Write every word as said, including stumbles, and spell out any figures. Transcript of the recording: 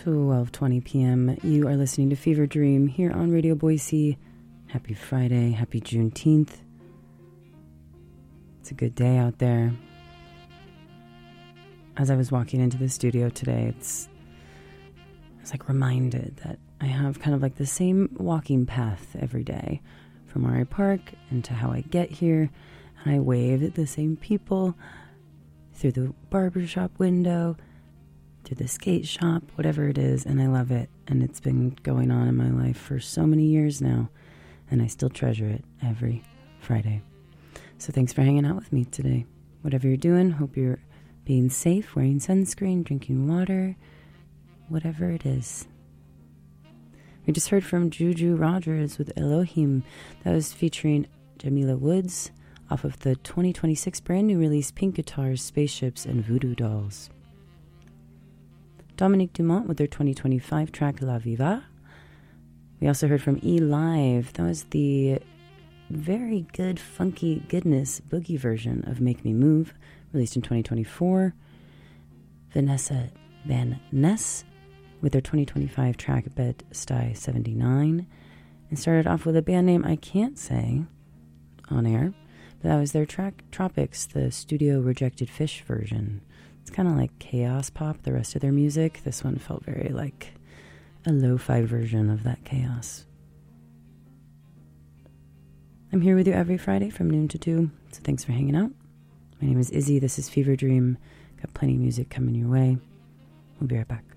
twelve twenty p.m. You are listening to Fever Dream here on Radio Boise. Happy Friday. Happy Juneteenth. It's a good day out there. As I was walking into the studio today, it's I was like reminded that I have kind of like the same walking path every day from where I park and to how I get here. And I wave at the same people through the barbershop window, through the skate shop, whatever it is, and I love it. And it's been going on in my life for so many years now, and I still treasure it every Friday. So thanks for hanging out with me today. Whatever you're doing, hope you're being safe, wearing sunscreen, drinking water, whatever it is. We just heard from Juju Rogers with Elohim. That was featuring Jamila Woods off of the twenty twenty-six brand new release Pink Guitars, Spaceships, and Voodoo Dolls. Dominique Dumont with their twenty twenty-five track La Viva. We also heard from E Live. That was the very good, funky goodness boogie version of Make Me Move, released in twenty twenty-four. Vanessa Van Ness with their twenty twenty-five track Bed Stuy seventy-nine. And started off with a band name I can't say on air. But that was their track Tropics, the Studio Rejected Fish version. It's kind of like chaos pop, the rest of their music. This one felt very like a lo-fi version of that chaos. I'm here with you every Friday from noon to two, so thanks for hanging out. My name is Izzy. This is Fever Dream. Got plenty of music coming your way. We'll be right back.